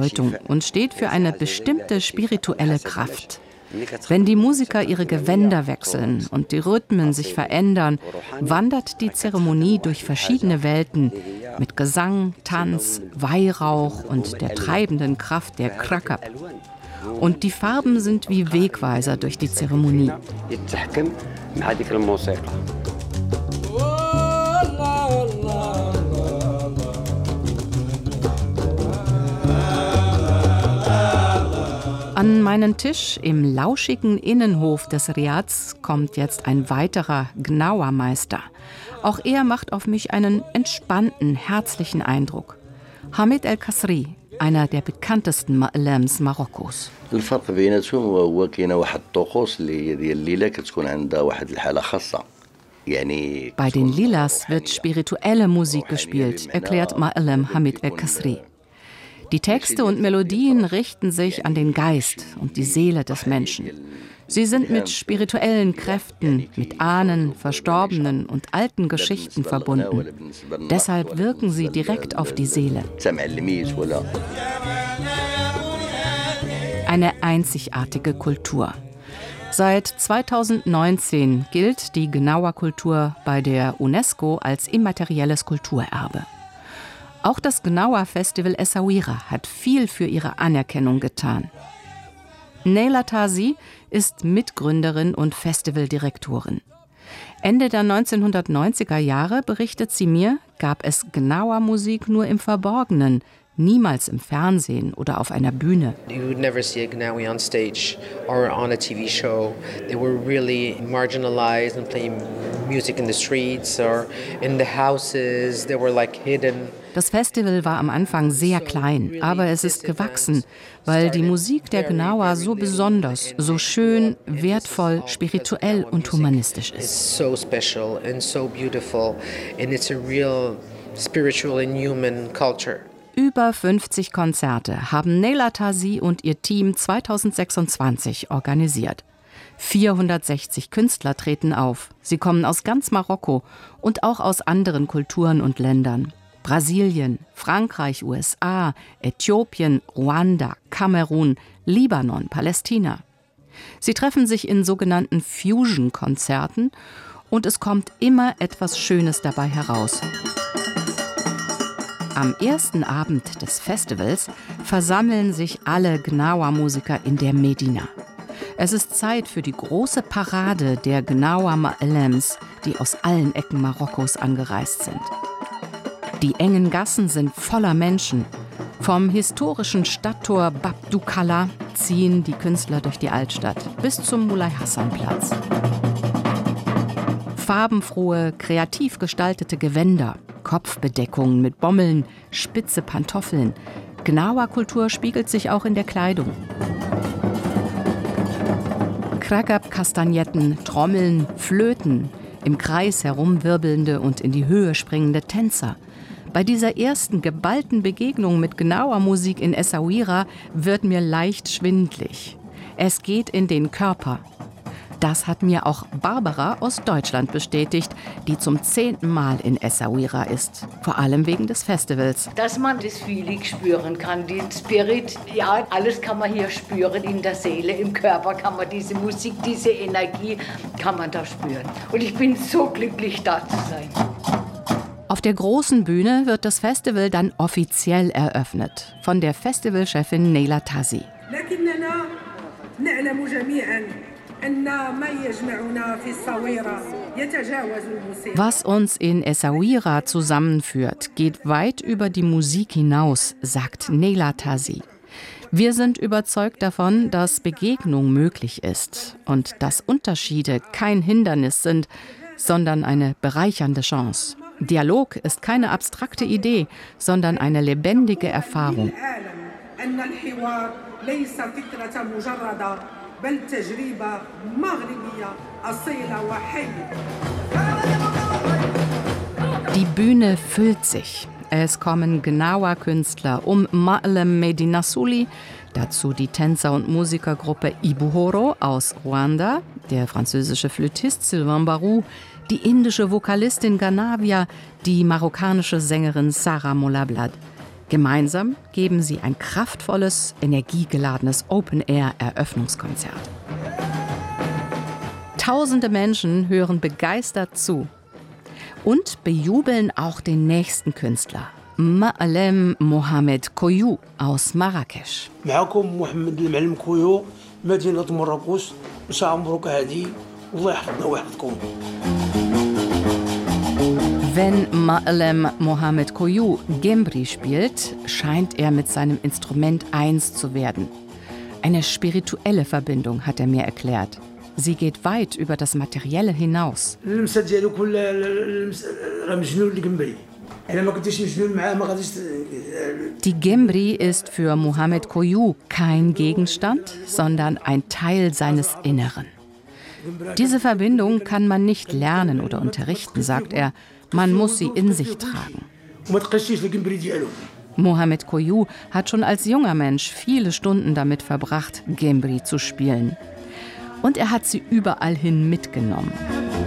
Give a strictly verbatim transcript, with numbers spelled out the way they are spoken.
Bedeutung und steht für eine bestimmte spirituelle Kraft. Wenn die Musiker ihre Gewänder wechseln und die Rhythmen sich verändern, wandert die Zeremonie durch verschiedene Welten mit Gesang, Tanz, Weihrauch und der treibenden Kraft der Kraqab. Und die Farben sind wie Wegweiser durch die Zeremonie. An meinen Tisch im lauschigen Innenhof des Riads kommt jetzt ein weiterer Gnawa-Meister. Auch er macht auf mich einen entspannten, herzlichen Eindruck. Hamid El-Kasri, einer der bekanntesten Ma'alems Marokkos. Bei den Lilas wird spirituelle Musik gespielt, erklärt Ma'alem Hamid El-Kasri. Die Texte und Melodien richten sich an den Geist und die Seele des Menschen. Sie sind mit spirituellen Kräften, mit Ahnen, verstorbenen und alten Geschichten verbunden. Deshalb wirken sie direkt auf die Seele. Eine einzigartige Kultur. Seit zweitausendneunzehn gilt die Gnawa-Kultur bei der UNESCO als immaterielles Kulturerbe. Auch das Gnawa-Festival Essaouira hat viel für ihre Anerkennung getan. Neila Tazi ist Mitgründerin und Festivaldirektorin. Ende der neunzehnhundertneunziger Jahre, berichtet sie mir, gab es Gnawa-Musik nur im Verborgenen, niemals im Fernsehen oder auf einer Bühne. You would never see a Gnawi on stage or on a T V show. They were really marginalized and playing music in the streets or in the houses. They were like hidden. Das Festival war am Anfang sehr klein, aber es ist gewachsen, weil die Musik der Gnawa so besonders, so schön, wertvoll, spirituell und humanistisch ist. It's so special and so beautiful and it's a real spiritual and human culture. Über fünfzig Konzerte haben Neila Tazi und ihr Team zweitausendsechsundzwanzig organisiert. vierhundertsechzig Künstler treten auf. Sie kommen aus ganz Marokko und auch aus anderen Kulturen und Ländern. Brasilien, Frankreich, U S A, Äthiopien, Ruanda, Kamerun, Libanon, Palästina. Sie treffen sich in sogenannten Fusion-Konzerten und es kommt immer etwas Schönes dabei heraus. Am ersten Abend des Festivals versammeln sich alle Gnawa-Musiker in der Medina. Es ist Zeit für die große Parade der Gnawa Ma'alems, die aus allen Ecken Marokkos angereist sind. Die engen Gassen sind voller Menschen. Vom historischen Stadttor Bab Doukala ziehen die Künstler durch die Altstadt bis zum Mulay-Hassan-Platz. Farbenfrohe, kreativ gestaltete Gewänder, Kopfbedeckungen mit Bommeln, spitze Pantoffeln. Gnawa-Kultur spiegelt sich auch in der Kleidung. Kraqab-Kastagnetten, Trommeln, Flöten, im Kreis herumwirbelnde und in die Höhe springende Tänzer. Bei dieser ersten geballten Begegnung mit Gnawa-Musik in Essaouira wird mir leicht schwindlig. Es geht in den Körper. Das hat mir auch Barbara aus Deutschland bestätigt, die zum zehnten Mal in Essaouira ist. Vor allem wegen des Festivals. Dass man das Feeling spüren kann, den Spirit, ja, alles kann man hier spüren, in der Seele, im Körper kann man diese Musik, diese Energie, kann man da spüren. Und ich bin so glücklich, da zu sein. Auf der großen Bühne wird das Festival dann offiziell eröffnet. Von der Festivalchefin Neila Tazi. Was uns in Essaouira zusammenführt, geht weit über die Musik hinaus, sagt Neila Tazi. Wir sind überzeugt davon, dass Begegnung möglich ist und dass Unterschiede kein Hindernis sind, sondern eine bereichernde Chance. Dialog ist keine abstrakte Idee, sondern eine lebendige Erfahrung. Die Bühne füllt sich. Es kommen Gnawa-Künstler um Ma'alem Medina Souli, dazu die Tänzer- und Musikergruppe Ibuhoro aus Ruanda, der französische Flötist Sylvain Barou, die indische Vokalistin Ganavia, die marokkanische Sängerin Sarah Mollablad. Gemeinsam geben sie ein kraftvolles, energiegeladenes Open-Air-Eröffnungskonzert. Tausende Menschen hören begeistert zu und bejubeln auch den nächsten Künstler, Ma'alem Mohamed Koyou aus Marrakesch. معكم محمد المعلم كويو مدينة مراكش إن شاء الله مبروك هادي والله يحفظنا ويحفظكم. Wenn Ma'alem Mohamed Koyou Gembri spielt, scheint er mit seinem Instrument eins zu werden. Eine spirituelle Verbindung, hat er mir erklärt. Sie geht weit über das Materielle hinaus. Die Gembri ist für Mohamed Koyou kein Gegenstand, sondern ein Teil seines Inneren. Diese Verbindung kann man nicht lernen oder unterrichten, sagt er. Man muss sie in sich tragen. Mohamed Koyou hat schon als junger Mensch viele Stunden damit verbracht, Gembri zu spielen. Und er hat sie überall hin mitgenommen.